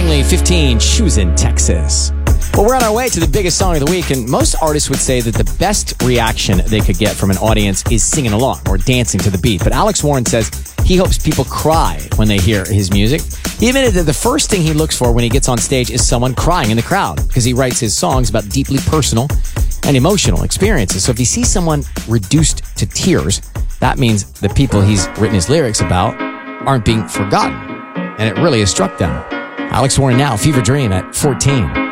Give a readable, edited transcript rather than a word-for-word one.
only 15, Shoes in Texas. Well, we're on our way to the biggest song of the week, and most artists would say that the best reaction they could get from an audience is singing along or dancing to the beat. But Alex Warren says he hopes people cry when they hear his music. He admitted that the first thing he looks for when he gets on stage is someone crying in the crowd, because he writes his songs about deeply personal and emotional experiences. So if he sees someone reduced to tears, that means the people he's written his lyrics about aren't being forgotten, and it really has struck them. Alex Warren now, Fever Dream at 14.